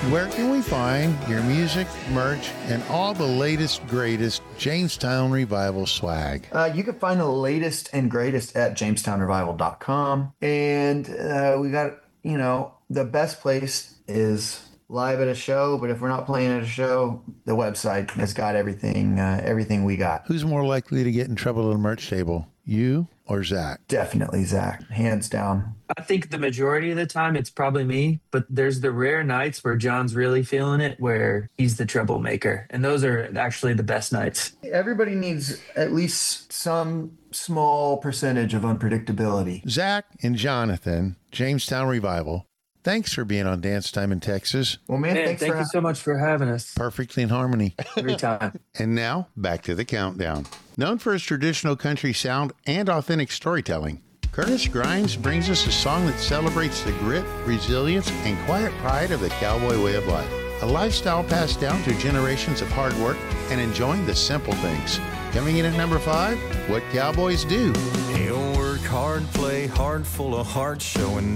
Where can we find your music, merch, and all the latest, greatest Jamestown Revival swag? You can find the latest and greatest at jamestownrevival.com. And we got, the best place is live at a show. But if we're not playing at a show, the website has got everything we got. Who's more likely to get in trouble at a merch table, you or Zach? Definitely Zach, hands down. I think the majority of the time it's probably me, but there's the rare nights where John's really feeling it, where he's the troublemaker. And those are actually the best nights. Everybody needs at least some small percentage of unpredictability. Zach and Jonathan, Jamestown Revival, thanks for being on Dance Time in Texas. Well, man, Thank you so much for having us. Perfectly in harmony. Every time. And now, back to the countdown. Known for his traditional country sound and authentic storytelling, Curtis Grimes brings us a song that celebrates the grit, resilience, and quiet pride of the cowboy way of life. A lifestyle passed down through generations of hard work and enjoying the simple things. Coming in at number 5, What Cowboys Do. He'll work hard, play hard, full of heart, showing